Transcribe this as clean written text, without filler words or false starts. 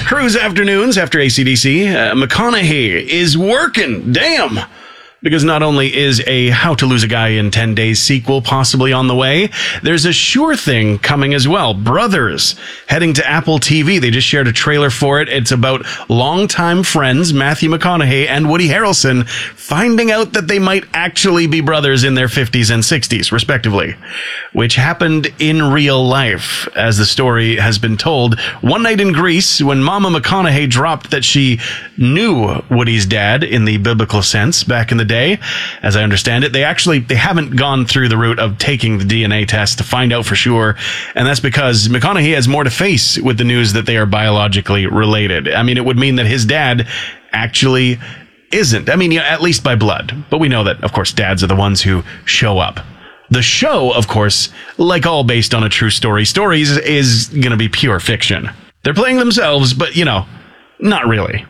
Cruise afternoons after AC/DC. McConaughey is working. Damn. Because not only is a How to Lose a Guy in 10 Days sequel possibly on the way, there's a Sure Thing coming as well. Brothers, heading to Apple TV. They just shared a trailer for it. It's about longtime friends Matthew McConaughey and Woody Harrelson finding out that they might actually be brothers in their 50s and 60s, respectively, which happened in real life, as the story has been told. One night in Greece, when Mama McConaughey dropped that she knew Woody's dad in the biblical sense back in the day, as I understand it, they haven't gone through the route of taking the DNA test to find out for sure, and that's because McConaughey has more to face with the news that they are biologically related. I mean, it would mean that his dad actually isn't. I mean, at least by blood, but we know that, of course, dads are the ones who show up. The show, of course, like all based on a true stories, is going to be pure fiction. They're playing themselves, but, not really.